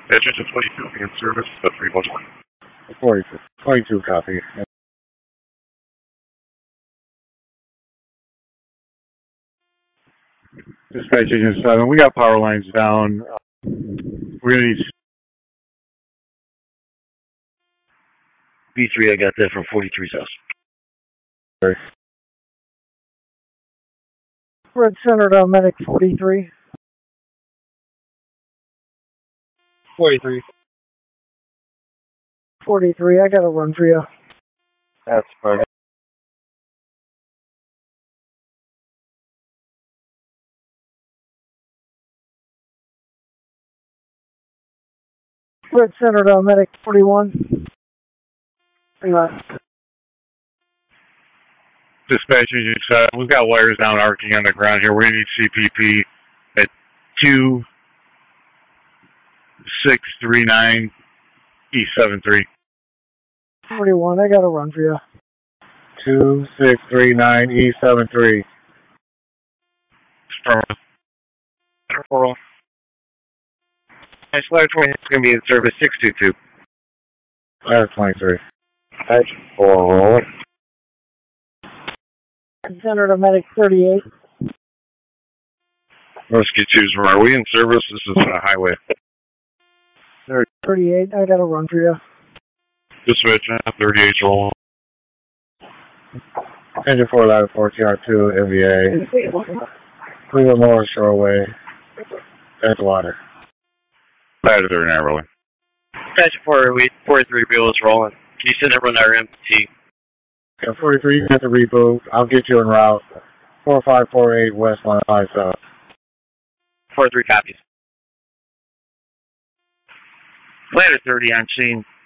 Engine to 22 in service, the 311. 42 copy. Dispatch Agent 7, we got power lines down. We're going to need B3, I got that from 43 South. Red Center to Medic 43. 43. 43, I got a run for you. That's fine. Red Center to Medic 41. Hang on. Dispatch Agent 7, we've got wires down arcing on the ground here. We're going to need CPP at 2639 E73. 41, I got a run for you. 2639 E73. Oral. Nice ladder 20 is going to be in service 622. Ladder 23. That's oral. Red Center to Medic 38. Rescue 2s, where are we in service? This is a highway. 38, I got a run for you. Dispatch 38 rolling. Engine 4 ladder 4 TR2 MVA. Cleveland Morris Shoreway. Edgewater. Ladder 39 rolling. Dispatch 43 wheel is rolling. Can you send everyone our MT? Yeah, 43, you got the reboot. I'll get you en route. 4548 West Line 5 South. 43 copies. Ladder 30 on scene.